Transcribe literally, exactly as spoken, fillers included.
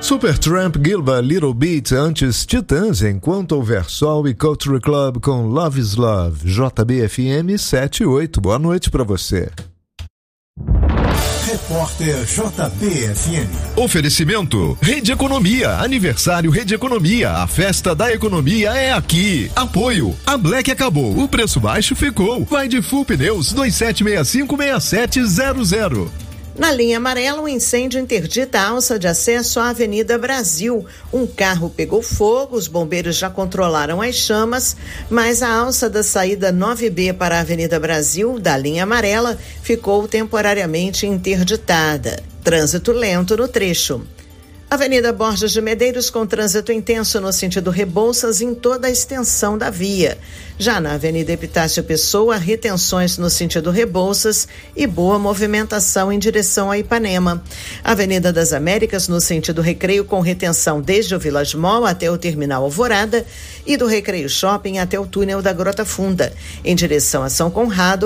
Supertramp, Gilba, Little Beat, antes Titãs, enquanto houver sol e Country Club com Love is Love. J B F M sete e oito, boa noite pra você. Repórter J B F M. Oferecimento Rede Economia, aniversário Rede Economia, a festa da economia é aqui. Apoio, a Black acabou, o preço baixo ficou. Vai de Full Pneus dois sete seis cinco seis sete zero zero. Na linha amarela, um incêndio interdita a alça de acesso à Avenida Brasil. Um carro pegou fogo, os bombeiros já controlaram as chamas, mas a alça da saída nove B para a Avenida Brasil, da linha amarela, ficou temporariamente interditada. Trânsito lento no trecho. Avenida Borges de Medeiros com trânsito intenso no sentido Rebouças em toda a extensão da via. Já na Avenida Epitácio Pessoa, retenções no sentido Rebouças e boa movimentação em direção a Ipanema. Avenida das Américas no sentido Recreio com retenção desde o Village Mall até o Terminal Alvorada e do Recreio Shopping até o túnel da Grota Funda. Em direção a São Conrado,